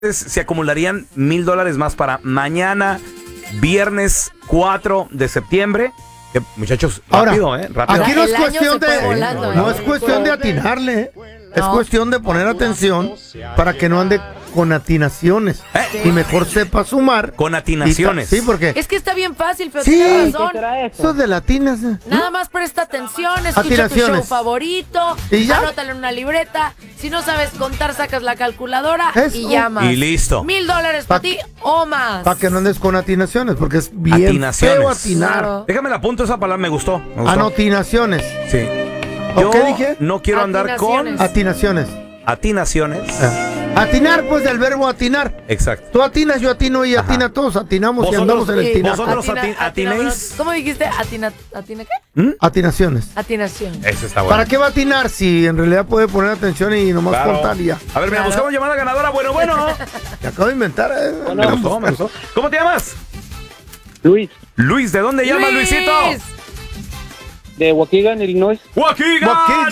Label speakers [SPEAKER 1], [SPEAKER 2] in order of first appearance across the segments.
[SPEAKER 1] se acumularían $1,000 más para mañana, viernes 4 de septiembre. Muchachos, rápido, rápido.
[SPEAKER 2] Aquí no es
[SPEAKER 3] cuestión
[SPEAKER 2] de atinarle, es cuestión de poner atención para que no ande con atinaciones y mejor sepa sumar.
[SPEAKER 1] Con atinaciones.
[SPEAKER 2] Sí, porque
[SPEAKER 3] es que está bien fácil, pero tienes razón.
[SPEAKER 2] Eso de latinas.
[SPEAKER 3] Nada más presta atención, escucha tu show favorito, anótale en una libreta. Si no sabes contar, sacas la calculadora y llamas.
[SPEAKER 1] Y listo.
[SPEAKER 3] $1,000 para ti o más.
[SPEAKER 2] Para que no andes con atinaciones, porque es bien feo atinar.
[SPEAKER 3] Claro.
[SPEAKER 1] Déjame la apunto, esa palabra me gustó.
[SPEAKER 2] Anotinaciones.
[SPEAKER 1] Sí.
[SPEAKER 2] ¿Qué dije?
[SPEAKER 1] No quiero andar con
[SPEAKER 2] atinaciones.
[SPEAKER 1] Atinaciones.
[SPEAKER 2] Atinar, pues, del verbo atinar.
[SPEAKER 1] Exacto.
[SPEAKER 2] Tú atinas, yo atino y atina todos. Atinamos y andamos en el tinar.
[SPEAKER 1] ¿Vosotros atinéis?
[SPEAKER 3] ¿Cómo dijiste? ¿Atina qué?
[SPEAKER 2] Atinaciones.
[SPEAKER 3] Atinación.
[SPEAKER 1] Eso está bueno.
[SPEAKER 2] ¿Para qué va a atinar si en realidad puede poner atención y nomás contar y ya?
[SPEAKER 1] A ver, mira, buscamos llamada ganadora. Bueno.
[SPEAKER 2] Te acabo de inventar.
[SPEAKER 1] Me gustó. ¿Cómo te llamas? Luis, ¿de dónde llamas, Luisito?
[SPEAKER 4] De Waukegan, Illinois.
[SPEAKER 1] ¡Waukegan!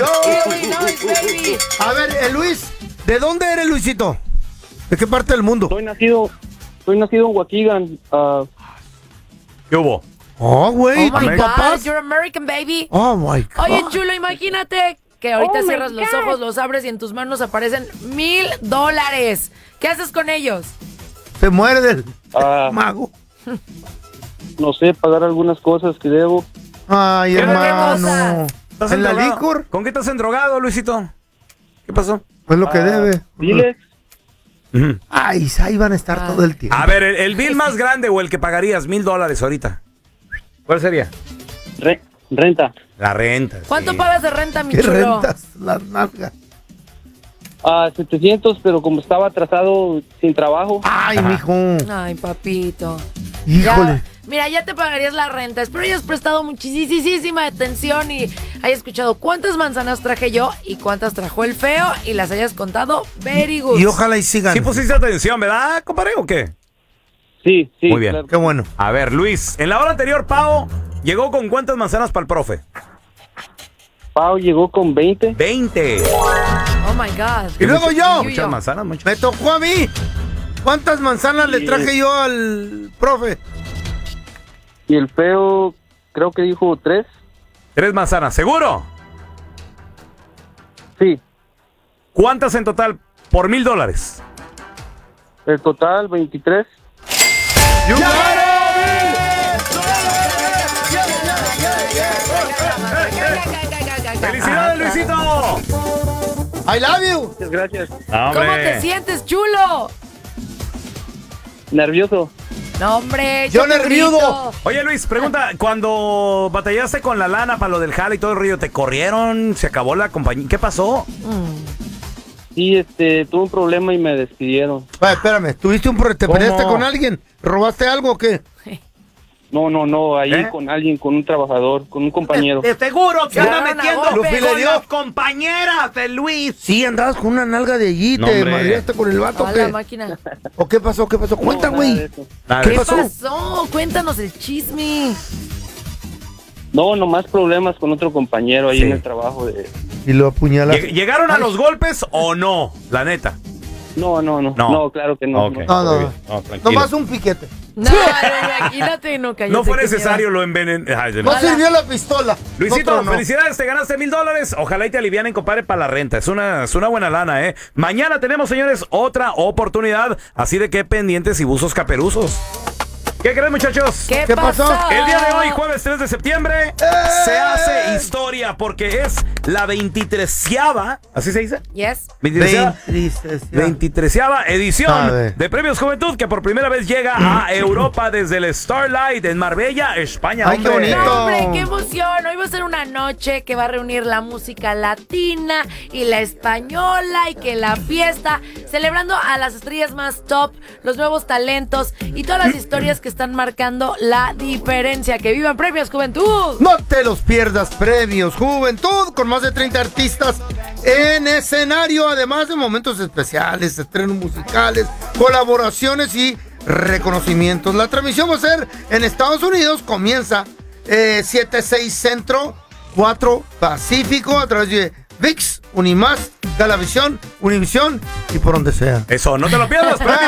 [SPEAKER 2] A ver, Luis, ¿de dónde eres, Luisito? ¿De qué parte del mundo?
[SPEAKER 4] Soy nacido en Waukegan.
[SPEAKER 1] ¿Qué hubo?
[SPEAKER 2] Oh, güey,
[SPEAKER 3] oh my
[SPEAKER 2] ¿tus
[SPEAKER 3] God,
[SPEAKER 2] papás?
[SPEAKER 3] you're American, baby.
[SPEAKER 2] Oh, my God.
[SPEAKER 3] Oye, chulo, imagínate que ahorita cierras los ojos, los abres y en tus manos aparecen $1,000. ¿Qué haces con ellos?
[SPEAKER 2] Se muere del mago.
[SPEAKER 4] No sé, pagar algunas cosas que debo.
[SPEAKER 2] Ay, hermano. ¿En la licor?
[SPEAKER 1] ¿Con qué estás endrogado, Luisito? ¿Qué pasó?
[SPEAKER 2] Pues lo que debe.
[SPEAKER 4] Diles.
[SPEAKER 2] Ay, ahí van a estar todo el tiempo.
[SPEAKER 1] A ver, el bill más grande o el que pagarías $1,000 ahorita. ¿Cuál sería?
[SPEAKER 4] Renta.
[SPEAKER 1] La renta.
[SPEAKER 3] ¿Cuánto pagas de renta, mi
[SPEAKER 2] ¿Qué
[SPEAKER 3] chulo?
[SPEAKER 2] rentas? Las nalgas.
[SPEAKER 4] 700, pero como estaba atrasado sin trabajo.
[SPEAKER 2] Ay, mijo.
[SPEAKER 3] Ay, papito.
[SPEAKER 2] Híjole.
[SPEAKER 3] Ya, mira, ya te pagarías la renta. Espero hayas prestado muchísima atención y hayas escuchado cuántas manzanas traje yo y cuántas trajo el feo y las hayas contado very good.
[SPEAKER 2] Y ojalá y sigan.
[SPEAKER 1] Sí pusiste atención, ¿verdad, compadre, o qué?
[SPEAKER 4] Sí.
[SPEAKER 1] Muy bien.
[SPEAKER 4] Claro.
[SPEAKER 2] Qué bueno.
[SPEAKER 1] A ver, Luis, en la hora anterior, Pao llegó con ¿cuántas manzanas para el profe?
[SPEAKER 4] Pau llegó con 20.
[SPEAKER 1] 20.
[SPEAKER 3] Oh my God.
[SPEAKER 2] Y luego yo.
[SPEAKER 1] Muchas manzanas, muchas.
[SPEAKER 2] Me tocó a mí. ¿Cuántas manzanas le traje yo al profe?
[SPEAKER 4] Y el feo, creo que dijo 3.
[SPEAKER 1] 3 manzanas, ¿seguro?
[SPEAKER 4] Sí.
[SPEAKER 1] ¿Cuántas en total por $1,000?
[SPEAKER 4] El total, 23.
[SPEAKER 1] ¡Felicidades, Luisito!
[SPEAKER 2] I love you.
[SPEAKER 4] Muchas gracias.
[SPEAKER 3] ¿Cómo te sientes, chulo?
[SPEAKER 4] Nervioso.
[SPEAKER 3] No, hombre,
[SPEAKER 2] Yo
[SPEAKER 3] te
[SPEAKER 2] nervioso.
[SPEAKER 3] grito.
[SPEAKER 1] Oye, Luis, pregunta, cuando batallaste con la lana para lo del jale y todo el río, ¿te corrieron? ¿Se acabó la compañía? ¿Qué pasó?
[SPEAKER 4] Sí, tuve un problema y me despidieron.
[SPEAKER 2] Espérame, ¿te peleaste con alguien? ¿Robaste algo o qué?
[SPEAKER 4] No, ahí con alguien, con un trabajador, con un compañero.
[SPEAKER 1] De seguro que anda
[SPEAKER 3] Agarraron a
[SPEAKER 1] metiendo
[SPEAKER 3] golpes.
[SPEAKER 1] con las compañeras de Luis.
[SPEAKER 2] Sí, andabas con una nalga de allí,
[SPEAKER 1] No,
[SPEAKER 2] te
[SPEAKER 1] hombre.
[SPEAKER 2] madreaste con el vato.
[SPEAKER 3] A
[SPEAKER 2] ¿Qué?
[SPEAKER 3] la máquina.
[SPEAKER 2] ¿O qué pasó? Cuenta,
[SPEAKER 4] No, nada
[SPEAKER 2] güey.
[SPEAKER 4] de eso.
[SPEAKER 3] ¿Qué
[SPEAKER 2] pasó?
[SPEAKER 3] pasó? Cuéntanos el chisme.
[SPEAKER 4] No, nomás problemas con otro compañero ahí en el trabajo.
[SPEAKER 2] Y lo apuñalaste.
[SPEAKER 1] ¿Llegaron a los golpes o no? La neta.
[SPEAKER 4] No, claro que no.
[SPEAKER 1] Ok.
[SPEAKER 2] No.
[SPEAKER 1] tranquilo.
[SPEAKER 2] Nomás un piquete.
[SPEAKER 3] No, imagínate, no cayó.
[SPEAKER 1] No fue necesario lo envenen.
[SPEAKER 2] No sirvió la pistola.
[SPEAKER 1] Luisito,
[SPEAKER 2] No.
[SPEAKER 1] felicidades, te ganaste $1,000. Ojalá y te alivianen, compadre, para la renta. Es una buena lana, ¿eh? Mañana tenemos, señores, otra oportunidad. Así de que pendientes y buzos caperuzos. ¿Qué creen, muchachos?
[SPEAKER 3] ¿Qué pasó?
[SPEAKER 1] El día de hoy, jueves 3 de septiembre, se hace historia porque es la 23ª, ¿así se dice?
[SPEAKER 3] Yes.
[SPEAKER 1] 23ª edición de Premios Juventud, que por primera vez llega a Europa desde el Starlight en Marbella, España.
[SPEAKER 2] ¡Ay, qué bonito!
[SPEAKER 3] No, hombre, qué emoción. Hoy va a ser una noche que va a reunir la música latina y la española y que la fiesta, celebrando a las estrellas más top, los nuevos talentos y todas las historias que están marcando la diferencia. ¡Que vivan Premios Juventud!
[SPEAKER 2] No te los pierdas, Premios Juventud, con más de 30 artistas en escenario, además de momentos especiales, estrenos musicales, colaboraciones y reconocimientos. La transmisión va a ser en Estados Unidos, comienza 7-6 Centro, 4 Pacífico, a través de ViX, Unimás Galavisión, Univisión y por donde sea.
[SPEAKER 1] Eso, no te lo pierdas.